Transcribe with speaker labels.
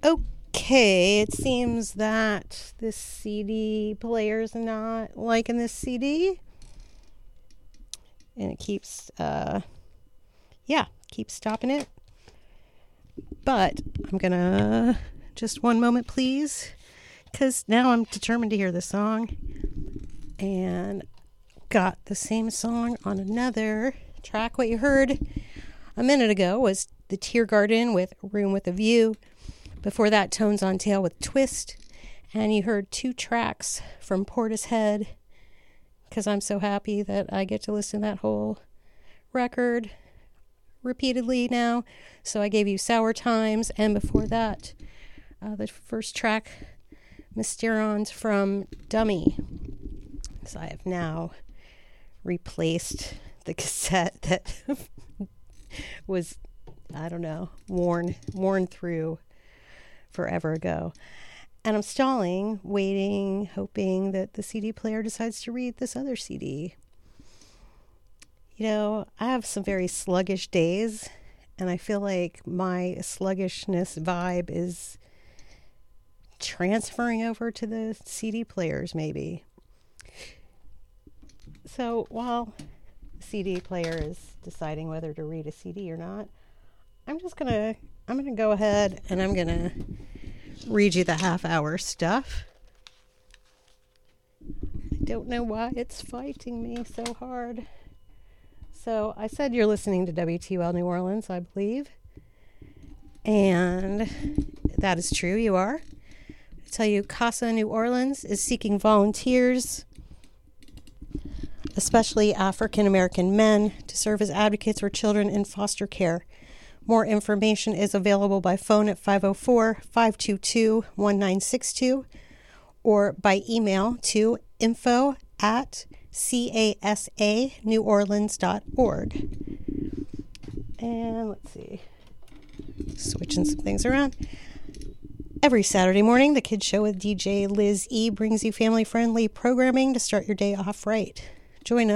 Speaker 1: Okay, it seems that this CD player's not liking this CD. And it keeps stopping it. But I'm gonna, just one moment please, because now I'm determined to hear this song. And got the same song on another track. What you heard a minute ago was the Tiergarten with Room with a View. Before that, Tones on Tail with Twist. And you heard two tracks from Portishead, because I'm so happy that I get to listen to that whole record repeatedly now. So I gave you Sour Times, and before that, the first track, Mysterons from Dummy. So I have now replaced the cassette that was, I don't know, worn through forever ago. And I'm stalling, waiting, hoping that the CD player decides to read this other CD. You know, I have some very sluggish days, and I feel like my sluggishness vibe is transferring over to the CD players, maybe. So while the CD player is deciding whether to read a CD or not, I'm gonna go ahead and I'm gonna read you the half-hour stuff. I don't know why it's fighting me so hard. So I said you're listening to WTUL New Orleans, I believe. And that is true, you are. I tell you, CASA New Orleans is seeking volunteers, especially African American men, to serve as advocates for children in foster care. More information is available by phone at 504-522-1962 or by email to info@casaneworleans.org. And let's see, switching some things around. Every Saturday morning, the Kids Show with DJ Liz E brings you family-friendly programming to start your day off right. Join us.